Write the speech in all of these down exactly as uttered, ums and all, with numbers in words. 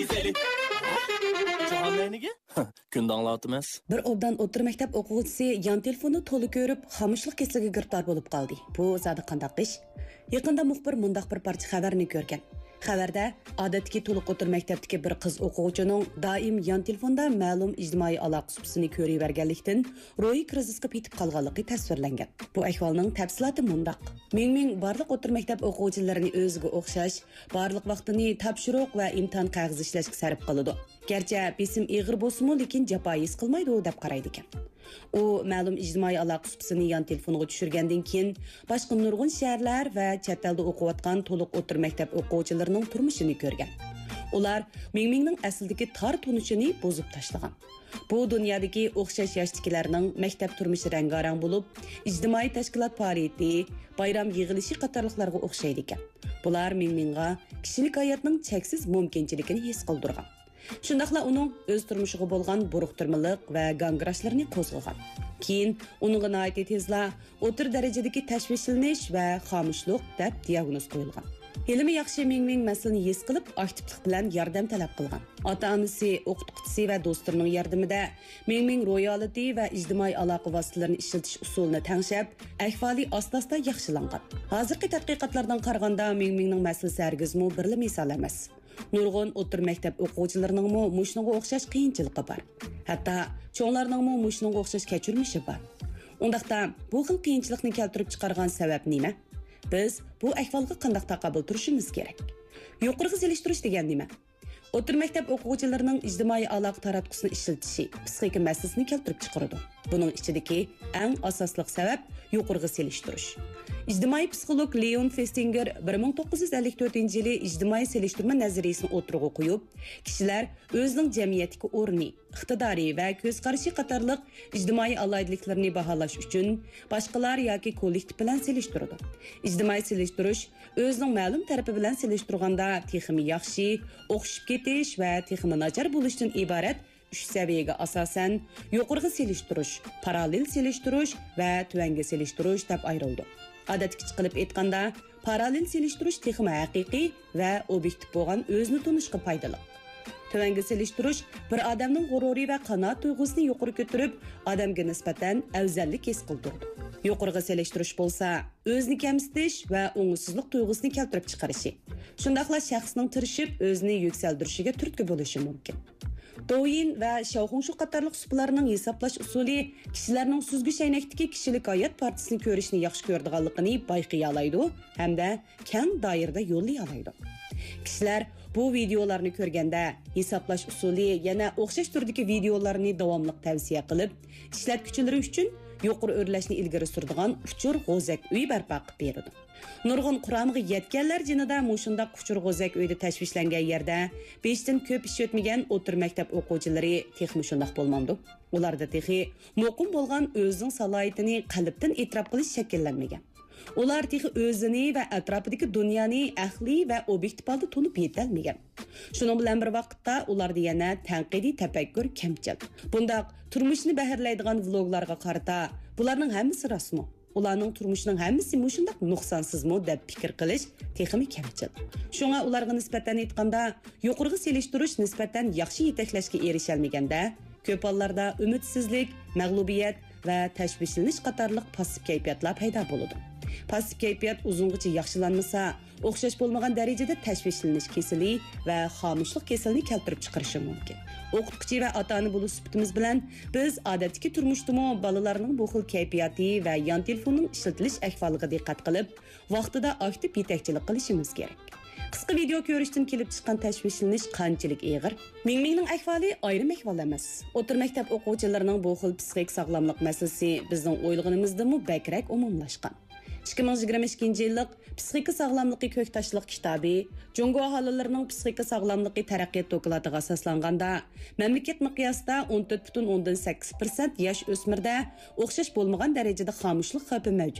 Kunda anlatmaz. Bir obdan o'tir maktab o'quvchisi yon telefonni to'la ko'rib, xomishlik kasaliga giriftor bo'lib qoldi. Bu zodi qandaq ish? Yaqinda muxbir mundaq bir parcha xabarni ko'rgan. Xabarda odatdagi to'liq o'tir maktabdagi bir qiz o'quvchining doim yon telefonda ma'lum ijtimoiy aloqa suhbatini ko'raverganlikdan ro'yi krizisga yetib qolganligi tasvirlangan. Bu ahvolning tafsiloti mundaq. Ming-ming barliq o'tir maktab o'quvchilarini o'ziga o'xshash, barliq vaqtini topshiriq va imtihon qog'oz ishlashga sarf qiladi. Gerçi besim ig'ir bo'lsa-mu, lekin jafo his qilmaydi deb qaraydi ekan. U ma'lum ijtimoiy aloqa suhbatini yon telefoniga tushirgandan keyin boshqa nurg'un shaharlar va chet elda o'qiyotgan to'liq o'tir maktab o'quvchilarining turmushini ko'rgan. Ular Ming-mingning aslidagi tor tunishini bozib tashlagan. Bu dunyodagi o'xshash yoshdagilarning maktab turmushi rangarang bo'lib, ijtimoiy tashkilot faoliyati, bayram yig'ilishi qatorliqlarga o'xshaydi ekan. Bular Ming-mingga kishilik hayotning cheksiz mumkinchiligini his qildirgan. Shundaqla uning o'z turmushiga bo'lgan buruqtirmalik va gangrashlarni qo'zg'agan. Keyin uningga noiti tezla o'tir darajadagi tashvishlanish va xomishlik deb diagnoz qo'yilgan. Ilmi yaxshi Ming-ming masalani his qilib, aktivlik bilan yordam talab qilgan. Ota-onasi, o'qituvchisi va do'stlarining yordamida Ming-ming ro'y holati va ijtimoiy aloqa vositalarini ishlatish usulini tangshab, ahvoli asta-asta yaxshilangan. Hozirgi tadqiqotlardan qaraganda Ming-mingning masalasi hargizmi birli misol emas. Nurg'un o'tir maktab o'quvchilarining mo mushunga o'xshash qiyinchiligi bor. Hatto cho'nglarning mo mushunga o'xshash kechirmishi bor. Undaqda bu xil qiyinchilikni keltirib chiqargan sabab nima? Biz bu ahvolga qanday taqobil turishimiz kerak? Yuqoriga selishtirish degan nima? O'tir maktab o'quvchilarining ijtimoiy aloqa taratqusini ishlatishi psixika masalasini keltirib chiqaradi. Buning ichidagi eng asosli sabab yuqoriga selishtirish. İctimai psixolog Leon Festinger bir ming to'qqiz yuz ellik to'rtinchi yili ijtimoiy selishtirma nazariyasini o'tirg'i qo'yib, kishilar o'zining jamiyatdagi o'rni, iqtidori va ko'z qarashi qatorliq ijtimoiy alaydiliklarni baholash uchun boshqalar yoki kollektiv bilan selishtiradi. Ijtimoiy selishtirish o'zining ma'lum tarafi bilan selishtirganda texmi yaxshi, o'xshib ketish va texmi nachar bo'lishdan iborat uch saviyaga asosan yuqoriga selishtirish, parallel selishtirish va tuanga selishtirish deb ayrildi. Odatga chiqilib aytganda, parallel selishtirish texmi haqiqiy va obyektiv bo'lgan o'zni tunishga foydali. Tuanga selishtirish bir odamning g'ururi va qanoat tuyg'usini yuqori ko'tarib, odamga nisbatan afzallik his qildirdi. Yuqoriga selishtirish bo'lsa, o'zni kamsitish va o'ngsizlik tuyg'usini keltirib chiqarishi. Shundaqla shaxsning tirishib, o'zini yuksaltirishiga turtki bo'lishi mumkin. Doyin va Xiaohongshu qatorliq suhbatlarning hisoblash usuli kishilarning suzgi shaynakdagi kishilik hayot partisini ko'rishni yaxshi ko'radiganligini bayqiy oladi hamda keng doirada yo'llay oladi. Kishilar bu videolarni ko'rganda hisoblash usuli yana o'xshash turdagi videolarni davomli tavsiya qilib, ishlatuvchilari uchun yuqori o'rlashni ilgari suradigan uchur g'o'zak uy barpo qilib beradi. Nurg'un Qur'onga yetganlar jinida mushunda quchur g'o'zak uyda tashvishlangan yerda besh dan ko'p ish o'tmagan o'tir maktab o'quvchilari texmi shundaq bo'lmamdi. Ularda texi muqim bo'lgan o'zining salohiyatini qalbdan e'tirof qilish shakllanmagan. Ular texi o'zini va atrofidagi dunyoni ahli va obyektiv holda tunib yetolmagan. Shuning bilan bir vaqtda ularda yana tanqidiy tafakkur kamchil. Bundaq turmushni baharlaydigan vloglarga qarata, bularning hammasi rostmi? Ularning turmushining hammasi mushundaq nuqsonsizmi deb fikr qilish texmi kamchil. Shunga ularga nisbatan aytganda, yuqoriga selishtirish nisbatan yaxshi yetaklashga erishalmaganda, ko'p hollarda umidsizlik, mag'lubiyat va tashvishlanish qatorliq passiv kayfiyatlar paydo bo'ladi. Passiv kayfiyat uzungacha yaxshilanmasa, o'xshash bo'lmagan darajada tashvishlanish kasali va xomishlik kasalini keltirib chiqarishi mumkin. O'qituvchi va ota-ona bo'lish sifatimiz bilan biz odatdagi turmushdami bolalarning bu xil kayfiyati va yon telefonning ishlatilish ahvoliga diqqat qilib, vaqtida aktiv yetakchilik qilishimiz kerak. Qisqa video ko'rishdan kelib chiqqan tashvishlanish qanchalik og'ir? Ming-mingning ahvoli ayrim ahvol emas. O'tir maktab o'quvchilarining bu xil psixik sog'lomlik masalasi bizning o'ylaganimizdami bakrak umumlashgan. ikki ming yigirma ikkinchi yillik Psixika sog'lomligi ko'ktaşlıq kitobi Jungo aholilarining psixika sog'lomligi taraqqiyot doklatiga asoslanganda, mamlakat miqyosida o'n to'rt butun o'ndan sakkiz foiz yosh o'smirda o'xshash bo'lmagan darajada xomishlik xavfi mavjud ekan.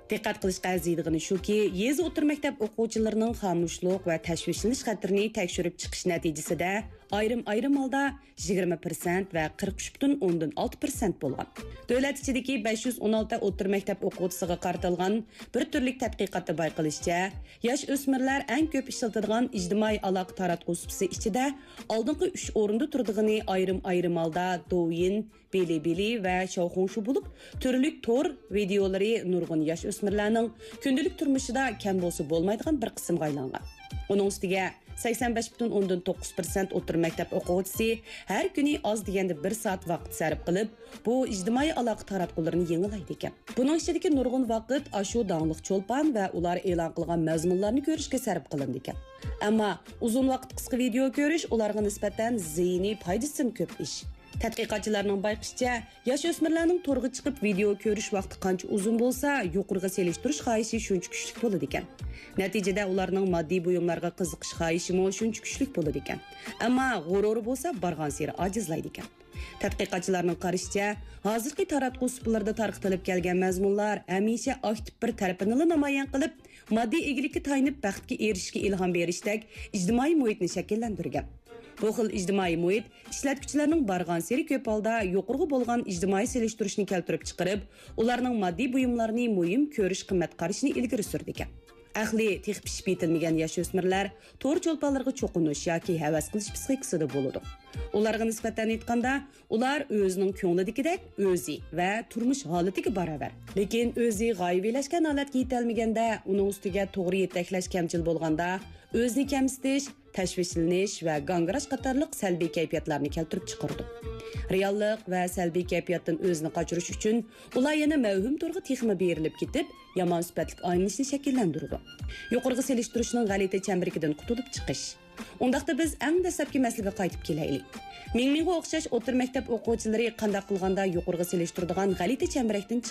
Diqqat qilishga arziydigani shuki, yezi o'tir maktab o'quvchilarining xomishlik va tashvishlanish xatirini tekshirib chiqish natijasida ayrim-ayrim holda yigirma persent va qirq uch butun o'ndan olti persent bo'lgan. Davlat ichidagi besh yuz o'n olti o'tir maktab o'quvchisiga qaratilgan bir turlik tadqiqotda bayqilishicha, yosh o'smirlar eng ko'p ishlatadigan ijtimoiy aloqa taratqusi ichida oldingi uch o'rinda turdigani ayrim-ayrim holda Douyin, Bilibili va Xiaohongshu bo'lib, turlik tor videolari nurg'un yosh o'smirlarning kundalik turmushida kam bo'lsa bo'lmaydigan bir qismga aylangan. Uning ustiga sakson besh butun o'ndan to'qqiz persent o'tir maktab o'quvchisi har kuni oz deganda bir soat vaqt sarf qilib, bu ijtimoiy aloqa taratqullarini yengillaydi ekan. Buning ichidagi nurg'un vaqt ashu dongliq cho'lpon va ular e'lon qilgan mazmunlarni ko'rishga sarf qilindi ekan. Ammo uzun vaqt qisqa video ko'rish ularga nisbatan ziyni foydasidan ko'p ish. Tadqiqotchilarning bayqishicha, yosh o'smirlarning to'rga chiqib video ko'rish vaqti qancha uzun bo'lsa, yuqoriga selishtirish xohishi shuncha kuchli bo'ladi ekan. Natijada ularning moddiy buyumlarga qiziqish xohishi mo shuncha kuchli bo'ladi ekan. Ammo g'ururi bo'lsa, bargan sari ojizlaydi ekan. Tadqiqotchilarning qarashicha, hozirgi taratquv usullarida tarqatilib kelgan mazmunlar hamisha aktiv bir tarafini namoyon qilib, moddiy egilikka tayinib baxtga erishishga ilhom berishdek ijtimoiy muhitni shakllantirgan. Bu xil ijtimoiy muhit ishlatuvchilarning bargan seri ko'p holda yuqorgi bo'lgan ijtimoiy selishtirishni keltirib chiqarib, ularning moddiy buyumlarini muhim ko'rish qimmat qarashini ilgari surdi ekan. Ahli tex pishib yetilmagan yosh o'smirlar to'r cho'lponlarga cho'qinish yoki havas qilish psixikasida bo'ladi. Ularga nisbatan aytganda, ular o'zining ko'nglidagidek o'zi va turmush holatiga baravar. Lekin o'zi g'oyibelashgan holatga yetolmaganda, uning ustiga to'g'ri yetaklash kamchil bo'lganda, o'zni kamsitish, tashvishlanish va gangirash qatorliq salbiy kayfiyatlarni keltirib chiqardi. Reallik va salbiy kayfiyatdan o'zini qochirish uchun ular yana mavhum turg'i texma berilib ketib, yomon sifatlik aynishni shakllantirdi. Yuqorgi selishtirishning g'alati chambirikidan qutulib chiqish. Undaqda biz eng dastlabki masalaga qaytib kelaylik. Ming-mingga o'xshash o'tir maktab o'quvchilari qanday qilganda yuqorgi selishtiradigan g'alati chambirakdan